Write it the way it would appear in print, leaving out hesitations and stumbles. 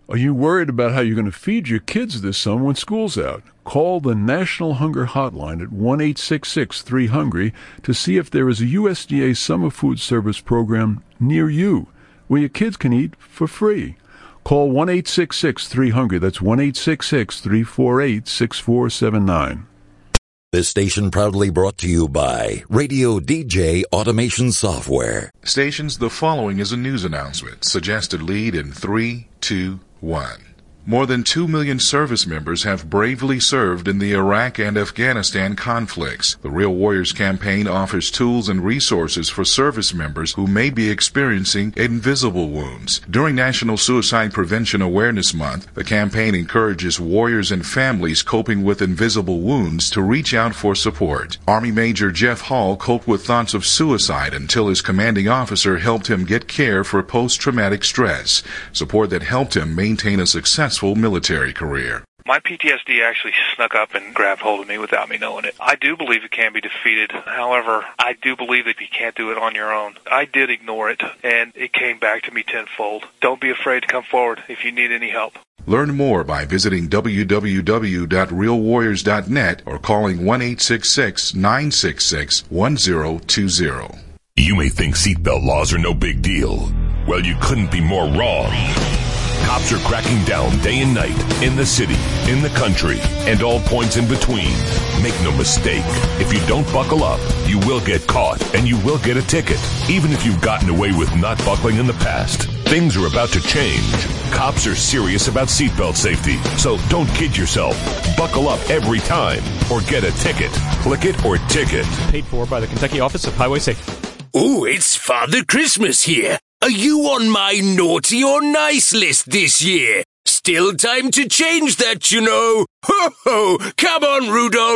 Are you worried about how you're going to feed your kids this summer when school's out? Call the National Hunger Hotline at 1-866-3HUNGRY to see if there is a USDA summer food service program near you where your kids can eat for free. Call 1-866-3HUNGRY. That's 1-866-348-6479. This station proudly brought to you by Radio DJ Automation Software. Stations, the following is a news announcement. Suggested lead in 3, 2, 1. More than 2 million service members have bravely served in the Iraq and Afghanistan conflicts. The Real Warriors campaign offers tools and resources for service members who may be experiencing invisible wounds. During National Suicide Prevention Awareness Month, the campaign encourages warriors and families coping with invisible wounds to reach out for support. Army Major Jeff Hall coped with thoughts of suicide until his commanding officer helped him get care for post-traumatic stress, support that helped him maintain a successful military career. My PTSD actually snuck up and grabbed hold of me without me knowing it. I do believe it can be defeated. However, I do believe that you can't do it on your own. I did ignore it, and it came back to me tenfold. Don't be afraid to come forward if you need any help. Learn more by visiting www.realwarriors.net or calling 1-866-966-1020. You may think seatbelt laws are no big deal. Well, you couldn't be more wrong. Cops are cracking down day and night in the city, in the country, and all points in between. Make no mistake, if you don't buckle up, you will get caught and you will get a ticket. Even if you've gotten away with not buckling in the past, things are about to change. Cops are serious about seatbelt safety, so don't kid yourself. Buckle up every time or get a ticket. Click it or ticket. Paid for by the Kentucky Office of Highway Safety. Ooh, it's Father Christmas here. Are you on my naughty or nice list this year? Still time to change that, you know. Ho ho! Come on, Rudolph.